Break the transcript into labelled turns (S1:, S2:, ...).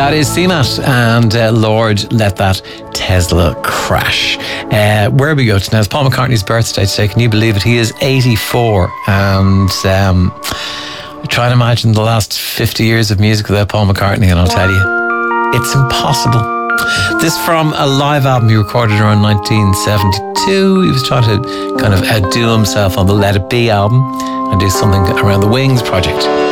S1: That is CMAT and Lord, Let That Tesla Crash. Where we go to now? It's Paul McCartney's birthday today. Can you believe it? He is 84. And I try to imagine the last 50 years of music without Paul McCartney, and I'll tell you, it's impossible. This from a live album he recorded around 1972. He was trying to kind of outdo himself on the Let It Be album and do something around the Wings project.